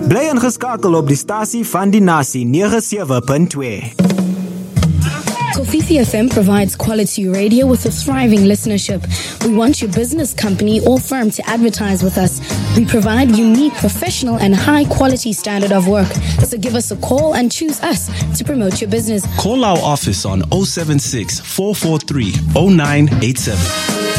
Bly ingeskakel op die stasie van die nasie 97.2. Kofifi FM provides quality radio with a thriving listenership. We want your business, company, or firm to advertise with us. We provide unique, professional, and high-quality standard of work. So give us a call and choose us to promote your business. Call our office on 076 443 0987.